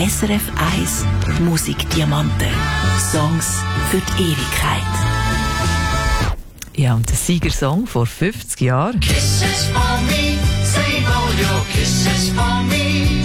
SRF 1 Musikdiamanten. Songs für die Ewigkeit. Ja, und der Siegersong vor 50 Jahren. Kisses for me, save all your kisses for me.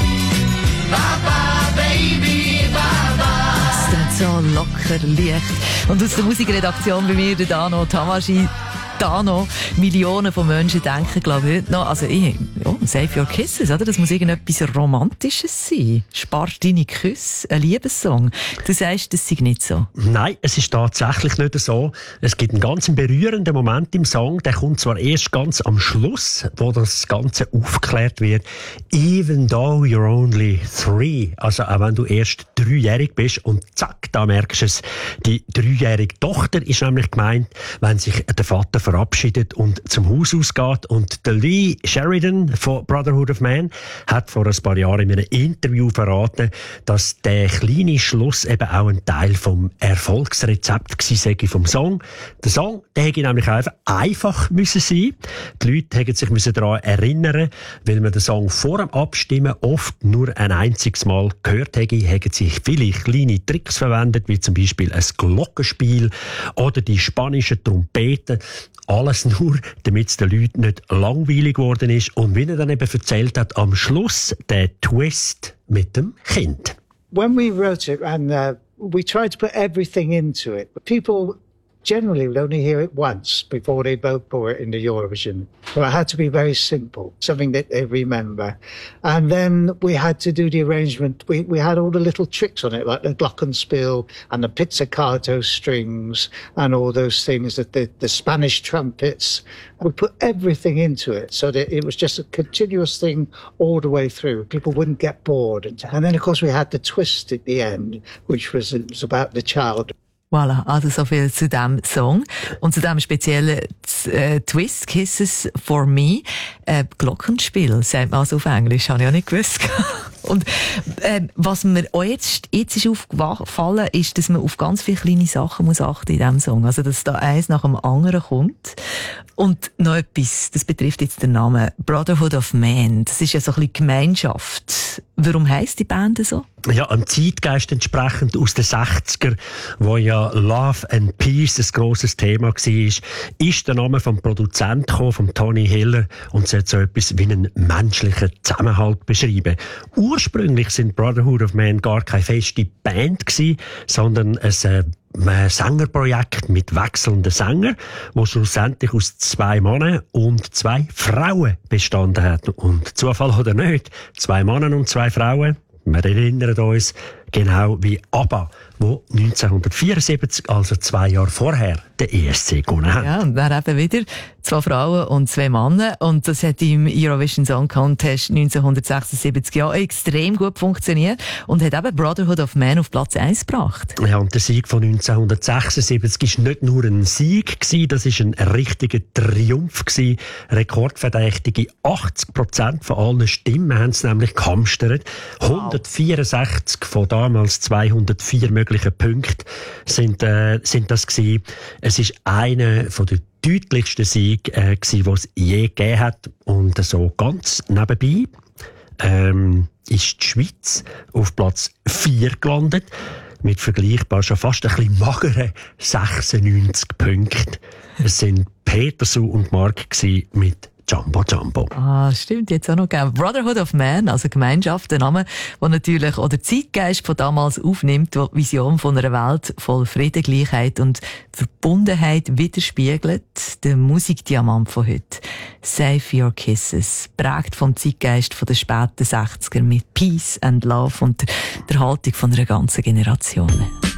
Bye bye, baby, bye bye. Das ist so locker, leicht. Und aus der Musikredaktion bei mir, der Dano Tamaschi. Dano, Millionen von Menschen denken, glaube ich, heute noch, also Save Your Kisses, oder? Das muss irgendetwas Romantisches sein. Spar deine Küsse, ein Liebessong. Du sagst, das sei nicht so. Nein, es ist tatsächlich nicht so. Es gibt einen ganz berührenden Moment im Song, der kommt zwar erst ganz am Schluss, wo das Ganze aufgeklärt wird. Even though you're only 3, also auch wenn du erst 3-jährig bist, und zack, da merkst du es, die 3-jährige Tochter ist nämlich gemeint, wenn sich der Vater verabschiedet und zum Haus ausgeht. Und der Lee Sheridan von Brotherhood of Man hat vor ein paar Jahren in einem Interview verraten, dass der kleine Schluss eben auch ein Teil vom Erfolgsrezept sei vom Song. Der Song, der hätte nämlich einfach müssen sein. Die Leute hätten sich daran erinnern, weil man den Song vor dem Abstimmen oft nur ein einziges Mal gehört hätte, hätten sich viele kleine Tricks verwendet, wie zum Beispiel ein Glockenspiel oder die spanischen Trompeten. Alles nur, damit es den Leuten nicht langweilig geworden ist. Und wie er dann eben erzählt hat, am Schluss der Twist mit dem Kind. When we wrote it, and we tried to put everything into it, but people generally would only hear it once before they vote for it in the Eurovision. So it had to be very simple, something that they remember. And then we had to do the arrangement. We had all the little tricks on it, like the glockenspiel and the pizzicato strings and all those things, that the Spanish trumpets. We put everything into it so that it was just a continuous thing all the way through. People wouldn't get bored. And then, of course, we had the twist at the end, which was about the child. Voilà, also so viel zu diesem Song. Und zu diesem speziellen Twist, Kisses for Me. Glockenspiel, sagt man also auf Englisch, habe ich auch nicht gewusst. Und was mir auch jetzt ist aufgefallen, ist, dass man auf ganz viele kleine Sachen muss achten in diesem Song. Also, dass da eins nach dem anderen kommt. Und noch etwas, das betrifft jetzt den Namen Brotherhood of Man. Das ist ja so ein bisschen Gemeinschaft. Warum heisst die Band so? Ja, am Zeitgeist entsprechend aus den 60er, wo ja Love and Peace ein grosses Thema war, ist der Name vom Produzenten gekommen, von Tony Hiller, und sollte so etwas wie einen menschlichen Zusammenhalt beschreiben. Ursprünglich sind Brotherhood of Man gar keine feste Band gewesen, sondern ein Sängerprojekt mit wechselnden Sängern, das schlussendlich aus 2 Männern und 2 Frauen bestanden hat. Und Zufall oder nicht, 2 Männer und 2 Frauen, wir erinnern uns, genau wie ABBA, wo 1974, also 2 Jahre vorher, den ESC gewonnen hat. Ja, und dann eben wieder 2 Frauen und 2 Männer. Und das hat im Eurovision Song Contest 1976 ja extrem gut funktioniert und hat eben Brotherhood of Man auf Platz 1 gebracht. Ja, und der Sieg von 1976 war nicht nur ein Sieg, das war ein richtiger Triumph. Rekordverdächtige 80% von allen Stimmen haben es nämlich gehamstert. 164 von damals 204 möglichen Punkten sind das gewesen. Es ist einer von den deutlichsten Siege, den es je gegeben hat. Und so ganz nebenbei ist die Schweiz auf Platz 4 gelandet. Mit vergleichbar schon fast ein bisschen mageren 96 Punkten. Es sind Petersu und Mark mit Jumbo Jumbo. Ah, stimmt, jetzt auch noch gegeben. Brotherhood of Man, also Gemeinschaft, der Name, der natürlich auch den Zeitgeist von damals aufnimmt, der die Vision von einer Welt voll Frieden, Gleichheit und Verbundenheit widerspiegelt. Der Musikdiamant von heute. Save Your Kisses. Prägt vom Zeitgeist von den späten 60er mit Peace and Love und der Haltung von einer ganzen Generation.